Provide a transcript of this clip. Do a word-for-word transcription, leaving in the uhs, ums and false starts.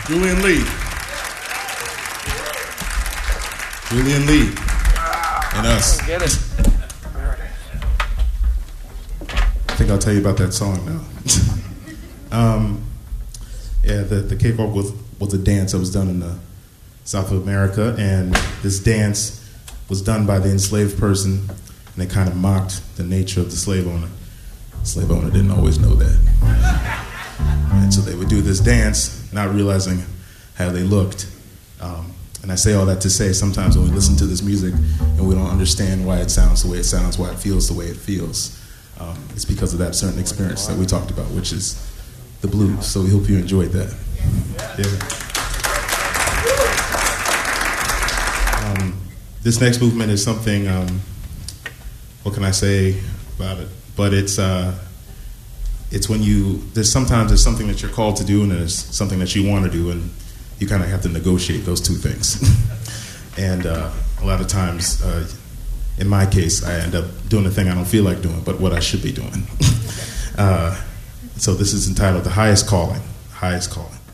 Julian Lee. Julian Lee. And us. Get it. I think I'll tell you about that song now. um, yeah, the, the cakewalk was, was a dance that was done in the South of America, and this dance was done by the enslaved person, and they kind of mocked the nature of the slave owner. The slave owner didn't always know that. And so they would do this dance, not realizing how they looked. Um, and I say all that to say, sometimes when we listen to this music and we don't understand why it sounds the way it sounds, why it feels the way it feels, um, it's because of that certain experience that we talked about, which is the blues. So we hope you enjoyed that. Yeah. Um, this next movement is something, um, what can I say about it? But it's uh, it's when you, there's sometimes there's something that you're called to do and there's something that you want to do, and you kind of have to negotiate those two things. And uh, a lot of times, uh, in my case, I end up doing the thing I don't feel like doing, but what I should be doing. uh, so this is entitled The Highest Calling. Highest Calling.